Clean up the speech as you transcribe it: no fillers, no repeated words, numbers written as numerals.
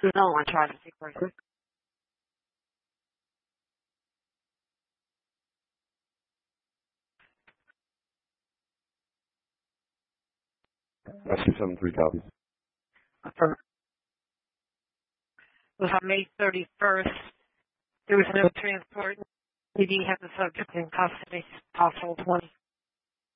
No one tried to see first. Rescue 7-3 copies. Affirm. It was on May 31st. There was no transport. Did he have the subject in custody? Household 20.